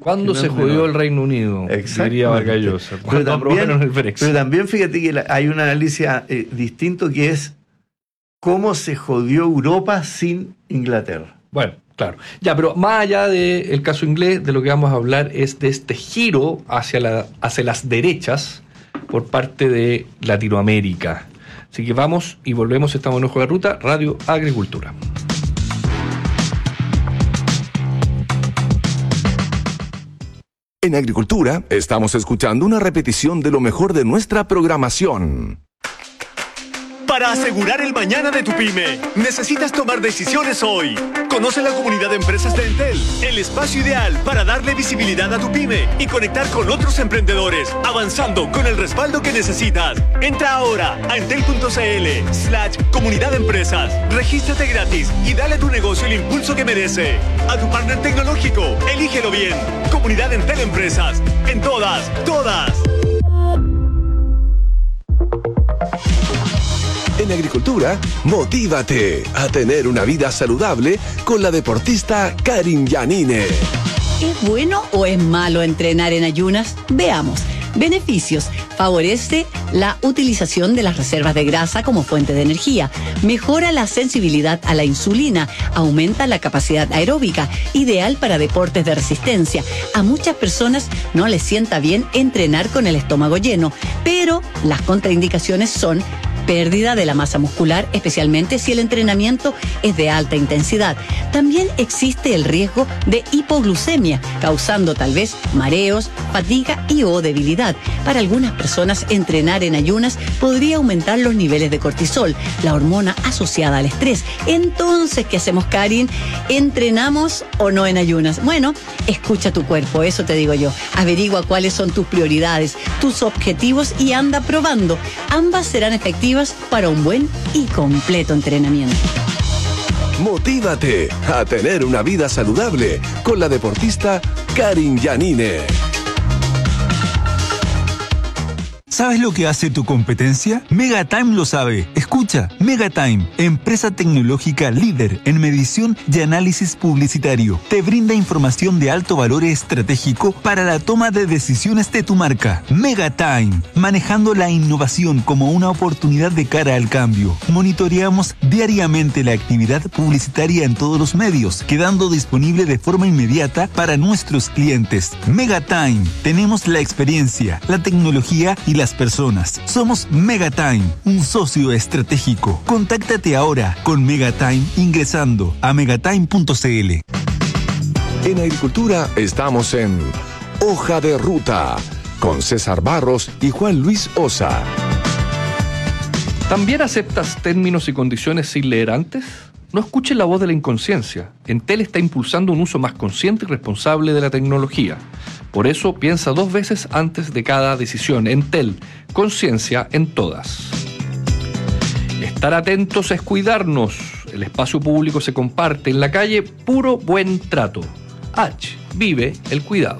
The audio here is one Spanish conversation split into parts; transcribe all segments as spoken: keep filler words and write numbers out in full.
¿Cuándo se jodió el Reino Unido? Diría Vargas Llosa. Pero también, el pero también fíjate que hay un análisis eh, distinto, que es cómo se jodió Europa sin Inglaterra. Bueno, claro. Ya, pero más allá del caso inglés, de lo que vamos a hablar es de este giro hacia, la, hacia las derechas por parte de Latinoamérica. Así que vamos y volvemos, estamos en Ojo de Ruta, Radio Agricultura. En Agricultura estamos escuchando una repetición de lo mejor de nuestra programación. Para asegurar el mañana de tu pyme, necesitas tomar decisiones hoy. Conoce la comunidad de empresas de Entel, el espacio ideal para darle visibilidad a tu pyme y conectar con otros emprendedores, avanzando con el respaldo que necesitas. Entra ahora a entel.cl slash comunidad de empresas, regístrate gratis y dale a tu negocio el impulso que merece. A tu partner tecnológico, elígelo bien. Comunidad Entel Empresas, en todas, todas. En Agricultura, motívate a tener una vida saludable con la deportista Karin Yanine. ¿Es bueno o es malo entrenar en ayunas? Veamos. Beneficios. Favorece la utilización de las reservas de grasa como fuente de energía. Mejora la sensibilidad a la insulina. Aumenta la capacidad aeróbica. Ideal para deportes de resistencia. A muchas personas no les sienta bien entrenar con el estómago lleno, pero las contraindicaciones son pérdida de la masa muscular, especialmente si el entrenamiento es de alta intensidad. También existe el riesgo de hipoglucemia, causando tal vez mareos, fatiga y o debilidad. Para algunas personas, entrenar en ayunas podría aumentar los niveles de cortisol, la hormona asociada al estrés. Entonces, ¿qué hacemos, Karin? ¿Entrenamos o no en ayunas? Bueno, escucha tu cuerpo, eso te digo yo. Averigua cuáles son tus prioridades, tus objetivos y anda probando. Ambas serán efectivas para un buen y completo entrenamiento. Motívate a tener una vida saludable con la deportista Karin Yanine. ¿Sabes lo que hace tu competencia? Megatime lo sabe. Escucha, Megatime, empresa tecnológica líder en medición y análisis publicitario. Te brinda información de alto valor estratégico para la toma de decisiones de tu marca. Megatime, manejando la innovación como una oportunidad de cara al cambio. Monitoreamos diariamente la actividad publicitaria en todos los medios, quedando disponible de forma inmediata para nuestros clientes. Megatime, tenemos la experiencia, la tecnología y las personas. Somos Megatime, un socio estratégico. Contáctate ahora con Megatime ingresando a megatime punto cl. En Agricultura estamos en Hoja de Ruta con César Barros y Juan Luis Osa. ¿También aceptas términos y condiciones sin leer antes? No escuches la voz de la inconsciencia. Entel está impulsando un uso más consciente y responsable de la tecnología. Por eso, piensa dos veces antes de cada decisión. Entel, conciencia en todas. Estar atentos es cuidarnos. El espacio público se comparte. En la calle, puro buen trato. H, vive el cuidado.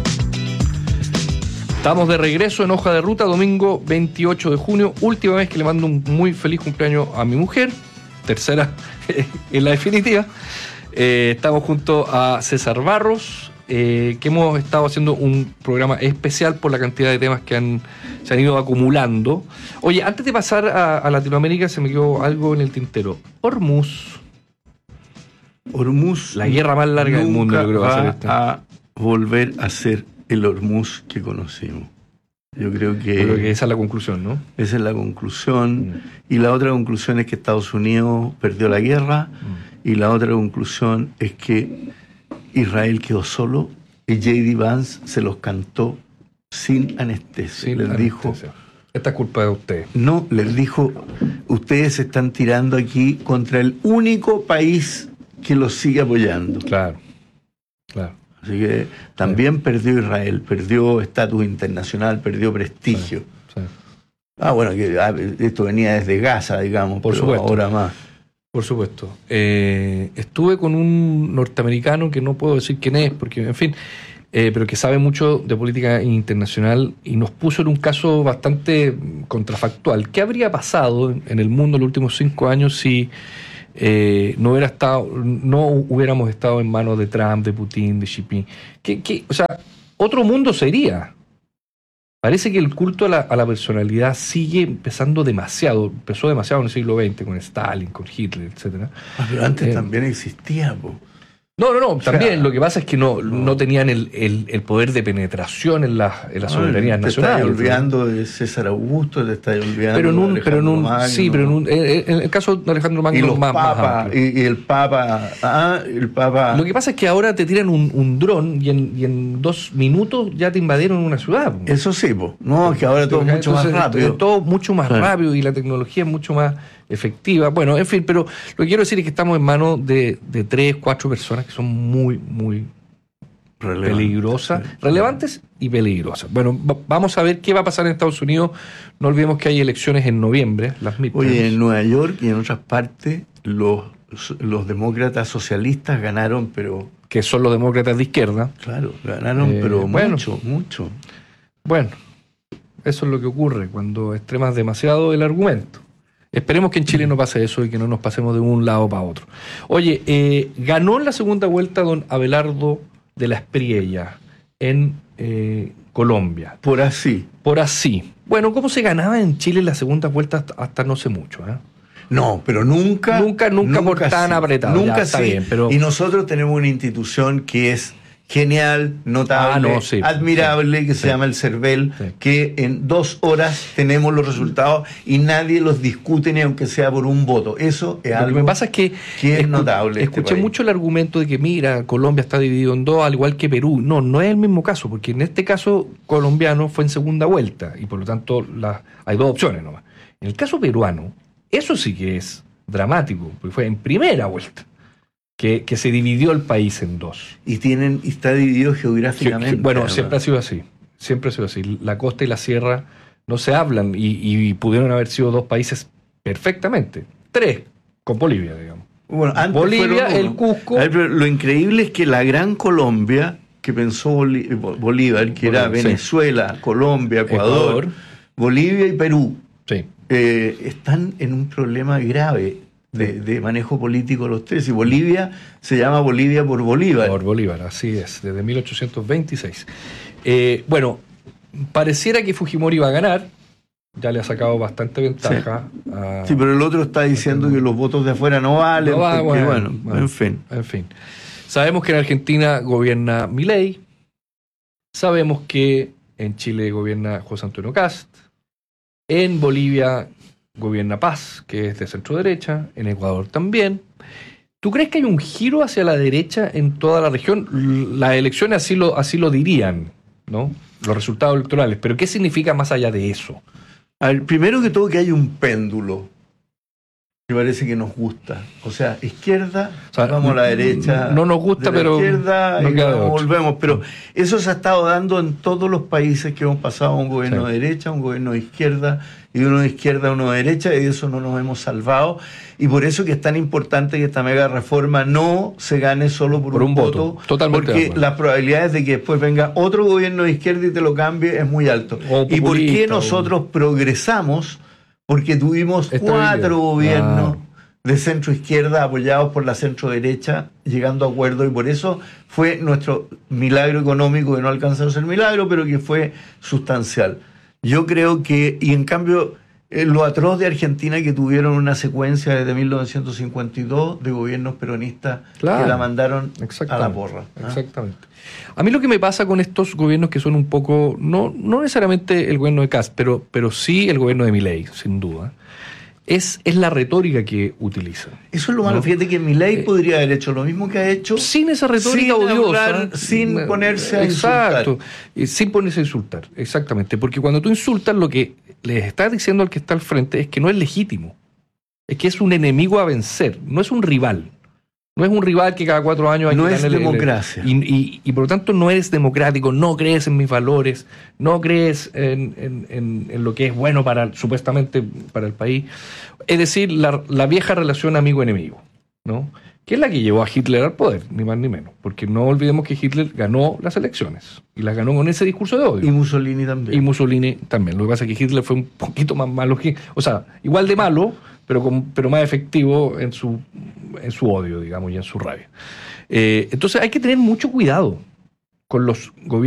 Estamos de regreso en Hoja de Ruta, domingo veintiocho de junio. Última vez que le mando un muy feliz cumpleaños a mi mujer. Tercera en la definitiva. Eh, estamos junto a César Barros, eh, que hemos estado haciendo un programa especial por la cantidad de temas que han, se han ido acumulando. Oye, antes de pasar a, a Latinoamérica, se me quedó algo en el tintero. Hormuz. Hormuz. La guerra más larga del mundo, yo creo que va a ser esta. A volver a ser el Hormuz que conocimos. Yo creo que, creo que esa es la conclusión, ¿no? Esa es la conclusión. Mm. Y la otra conclusión es que Estados Unidos perdió la guerra. Mm. Y la otra conclusión es que Israel quedó solo y J D Vance se los cantó sin anestesia. Sin les anestesia. dijo, esta es culpa de ustedes. No, les dijo, ustedes se están tirando aquí contra el único país que los sigue apoyando. Claro, claro. Así que también sí. perdió Israel, perdió estatus internacional, perdió prestigio. Sí, sí. Ah, bueno, que esto venía desde Gaza, digamos, por pero supuesto. Ahora más. Por supuesto. Eh, estuve con un norteamericano que no puedo decir quién es, porque, en fin, eh, pero que sabe mucho de política internacional y nos puso en un caso bastante contrafactual. ¿Qué habría pasado en el mundo en los últimos cinco años si eh, no hubiera estado, no hubiéramos estado en manos de Trump, de Putin, de Xi Jinping. ¿Qué, qué, o sea, otro mundo sería. Parece que el culto a la, a la personalidad sigue empezando demasiado, empezó demasiado en el siglo veinte con Stalin, con Hitler, etcétera. Ah, pero antes Eh, también existía, po. No, no, no, O sea, también lo que pasa es que no, no. no. tenían el, el, el poder de penetración en la, en la soberanía te nacional. Te estás olvidando de César Augusto, te estás olvidando pero en un, de pero en un, Magno. sí, pero en, un, en, en el caso de Alejandro Magno y los más, más papas, amplio. y, y el Papa, ah, el Papa. Lo que pasa es que ahora te tiran un, un dron y en, y en dos minutos ya te invadieron una ciudad. Eso sí, po. No, es que ahora todo es mucho Entonces, más rápido. Todo mucho más Claro. rápido y la tecnología es mucho más efectiva. Bueno, en fin, pero lo que quiero decir es que estamos en manos de, de tres, cuatro personas que son muy, muy Relevante, peligrosas, sí. relevantes y peligrosas. Bueno, va- vamos a ver qué va a pasar en Estados Unidos. No olvidemos que hay elecciones en noviembre, las midterms. Oye, en Nueva York y en otras partes, los, los demócratas socialistas ganaron, pero, que son los demócratas de izquierda. claro, ganaron, Eh, pero bueno. mucho, mucho. Bueno, eso es lo que ocurre cuando extremas demasiado el argumento. Esperemos que en Chile no pase eso y que no nos pasemos de un lado para otro. Oye, eh, ganó en la segunda vuelta don Abelardo de la Espriella en eh, Colombia, Por así. por así. Bueno, ¿cómo se ganaba en Chile en la segunda vuelta hasta, hasta no sé mucho? ¿eh? No, pero nunca. Nunca, nunca por tan apretado, Nunca ya, está sí. bien, pero- Y nosotros tenemos una institución que es genial, notable, Ah, no, sí, admirable, que sí, se llama el CERVEL, sí. que en dos horas tenemos los resultados y nadie los discute ni aunque sea por un voto. Eso es Lo algo que me pasa es que, que es escu- notable. este escuché país. mucho el argumento de que, mira, Colombia está dividido en dos, al igual que Perú. No, no es el mismo caso, porque en este caso colombiano fue en segunda vuelta y por lo tanto la, hay dos opciones nomás. En el caso peruano, eso sí que es dramático, porque fue en primera vuelta que, que se dividió el país en dos. Y tienen, y está dividido Que- geográficamente. que- bueno, además. siempre ha sido así. Siempre ha sido así. La costa y la sierra no se hablan y, y pudieron haber sido dos países perfectamente. Tres, con Bolivia, digamos. Bueno, antes Bolivia, fueron uno. el Cusco. A ver, pero lo increíble es que la gran Colombia que pensó Bolí- Bolívar, que era Bolívar, sí. Venezuela, Colombia, Ecuador, Ecuador. Bolivia y Perú, Sí. eh, están en un problema grave de, de manejo político los tres. Y Bolivia se llama Bolivia por Bolívar. Por Bolívar, así es, desde mil ochocientos veintiséis. Eh, bueno, pareciera que Fujimori iba a ganar, ya le ha sacado bastante ventaja. a- Sí, pero el otro está diciendo que los votos de afuera no valen. No va, porque, bueno, bueno, bueno. en fin. En fin. Sabemos que en Argentina gobierna Milei, sabemos que en Chile gobierna José Antonio Kast, en Bolivia gobierna Paz, que es de centro derecha, en Ecuador también. ¿Tú crees que hay un giro hacia la derecha en toda la región? L- Las elecciones así lo, así lo dirían, ¿no? Los resultados electorales. Pero ¿qué significa más allá de eso? A ver, primero que todo que hay un péndulo que parece que nos gusta. O sea, izquierda, O sea, vamos a la derecha. no nos gusta, de la pero izquierda no y queda de vamos, otra. volvemos. Pero eso se ha estado dando en todos los países que hemos pasado a un gobierno Sí. de derecha, un gobierno de izquierda, y de uno de izquierda a uno de derecha, y de eso no nos hemos salvado. Y por eso que es tan importante que esta mega reforma no se gane solo por, Por un voto. Totalmente de porque acuerdo. las probabilidades de que después venga otro gobierno de izquierda y te lo cambie es muy alto. O ¿Y por qué populista, o- nosotros progresamos? Porque tuvimos Estabilidad. cuatro gobiernos Claro. de centro izquierda apoyados por la centro derecha, llegando a acuerdos, y por eso fue nuestro milagro económico, que no alcanzó a ser milagro, pero que fue sustancial. Yo creo que, y en cambio, eh, lo atroz de Argentina, que tuvieron una secuencia desde mil novecientos cincuenta y dos de gobiernos peronistas Claro. que la mandaron a la Exactamente, porra. ¿ah? Exactamente. A mí lo que me pasa con estos gobiernos que son un poco, no, no necesariamente el gobierno de Kast, pero, pero sí el gobierno de Milei, sin duda, es, es la retórica que utilizan. Eso es lo malo. ¿No? Fíjate que Milei Eh, podría haber hecho lo mismo que ha hecho. Sin esa retórica Sin odiosa. hablar, sin eh, ponerse a Exacto. Y sin ponerse a insultar. Exactamente. Porque cuando tú insultas, lo que les estás diciendo al que está al frente es que no es legítimo. Es que es un enemigo a vencer. No es un rival. No es un rival que cada cuatro años hay No que es darle- democracia. Y, y- y por lo tanto no eres democrático, no crees en mis valores, no crees en, en- en- en lo que es bueno para supuestamente para el país. Es decir, la, la vieja relación amigo-enemigo, ¿no? Que es la que llevó a Hitler al poder, ni más ni menos. Porque no olvidemos que Hitler ganó las elecciones y las ganó con ese discurso de odio. Y Mussolini también. Y Mussolini también. Lo que pasa es que Hitler fue un poquito más malo que... O sea, igual de malo, pero, con, pero más efectivo en su, en su odio, digamos, y en su rabia. Eh, entonces hay que tener mucho cuidado con los gobiernos